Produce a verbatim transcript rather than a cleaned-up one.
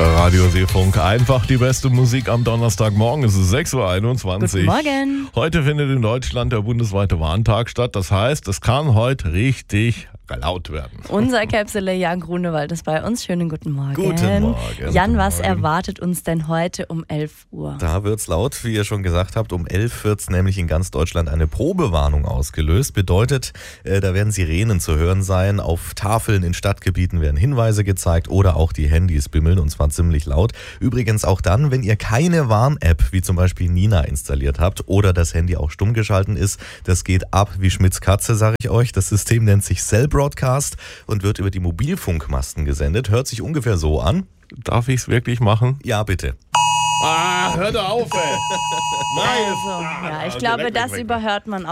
Radio Seefunk, einfach die beste Musik am Donnerstagmorgen. Es ist sechs Uhr einundzwanzig. Guten Morgen. Heute findet in Deutschland der bundesweite Warntag statt. Das heißt, es kann heute richtig laut werden. Unser Käpsele Jan Grunewald ist bei uns. Schönen guten Morgen. Guten Morgen. Jan, was Morgen. erwartet uns denn heute um elf Uhr? Da wird's laut, wie ihr schon gesagt habt. Um elf wird's nämlich in ganz Deutschland eine Probewarnung ausgelöst. Bedeutet, äh, da werden Sirenen zu hören sein. Auf Tafeln in Stadtgebieten werden Hinweise gezeigt oder auch die Handys bimmeln, und zwar ziemlich laut. Übrigens auch dann, wenn ihr keine Warn-App wie zum Beispiel Nina installiert habt oder das Handy auch stumm geschalten ist. Das geht ab wie Schmitz Katze, sage ich euch. Das System nennt sich Cell Broadcast und wird über die Mobilfunkmasten gesendet. Hört sich ungefähr so an. Darf ich es wirklich machen? Ja, bitte. Ah, hör doch auf, ey. Also, ja, ich glaube, das überhört man